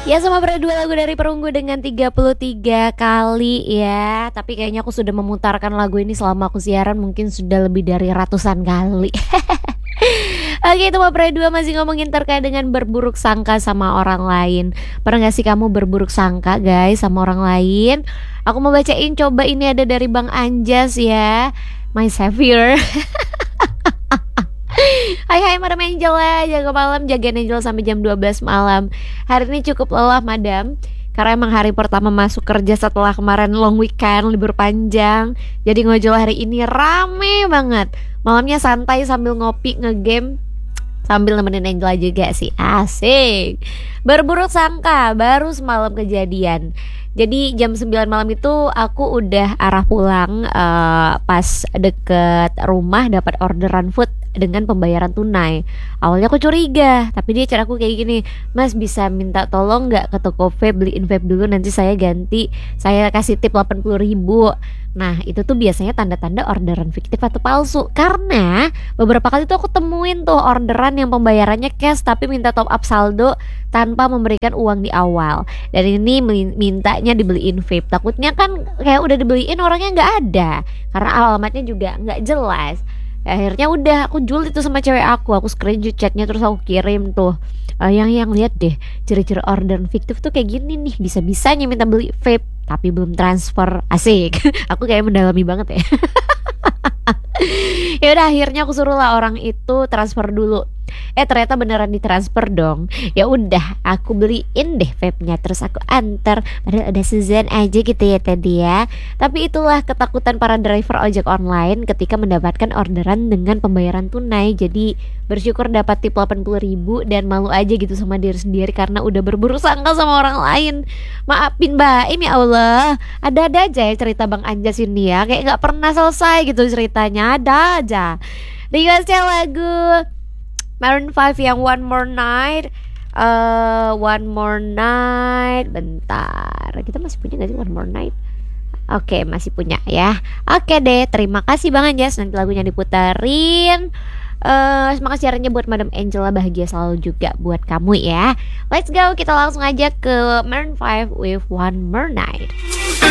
Ya sama berdua lagu dari Perunggu dengan 33 kali ya. Tapi kayaknya aku sudah memutarkan lagu ini selama aku siaran mungkin sudah lebih dari ratusan kali. Oke, itu mah berdua masih ngomongin terkait dengan berburuk sangka sama orang lain. Pernah gak sih kamu berburuk sangka guys sama orang lain? Aku mau bacain, coba ini ada dari Bang Anjas ya, My Savior. Hai Madam Angela, jaga malam, jagain Angela sampai jam 12 malam. Hari ini cukup lelah Madam, karena emang hari pertama masuk kerja setelah kemarin long weekend, libur panjang. Jadi ngojol hari ini rame banget. Malamnya santai sambil ngopi, ngegame, sambil nemenin Angela juga sih. Asik. Berburuk sangka, baru semalam kejadian. Jadi jam 9 malam itu aku udah arah pulang, pas deket rumah dapat orderan food dengan pembayaran tunai. Awalnya aku curiga, tapi dia caraku kayak gini, Mas bisa minta tolong gak ke toko vape, beliin vape dulu, nanti saya ganti, saya kasih tip 80.000. Nah itu tuh biasanya tanda-tanda orderan fiktif atau palsu. Karena beberapa kali tuh aku temuin tuh orderan yang pembayarannya cash tapi minta top up saldo tanpa memberikan uang di awal. Dan ini mintanya dibeliin vape. Takutnya kan kayak udah dibeliin orangnya gak ada, karena alamatnya juga gak jelas. Akhirnya udah aku jual itu sama cewek aku screenshot chatnya terus aku kirim tuh, yang lihat deh ciri-ciri order fiktif tuh kayak gini nih, bisa-bisanya minta beli vape tapi belum transfer. Asik. Aku kayak mendalami banget ya. Ya udah akhirnya aku suruh lah orang itu transfer dulu. Ternyata beneran ditransfer dong. Ya udah aku beliin deh vape-nya, terus aku antar. Padahal ada Suzan aja gitu ya tadi ya. Tapi itulah ketakutan para driver ojek online ketika mendapatkan orderan dengan pembayaran tunai. Jadi bersyukur dapat tip 80.000 dan malu aja gitu sama diri sendiri karena udah berburuk sangka sama orang lain. Maafin Mbak, ini Allah. Ada-ada aja ya cerita Bang Anjas ini ya, kayak gak pernah selesai gitu ceritanya. Ada aja. Requestnya lagu Maroon 5 yang One More Night. One More Night. Bentar, kita masih punya gak sih One More Night? Oke, masih punya ya. Oke deh, terima kasih Bang Anjas. Nanti lagunya diputerin. Semangat siarannya buat Madam Angela, bahagia selalu juga buat kamu ya. Let's go, kita langsung aja ke Maroon 5 with One More Night.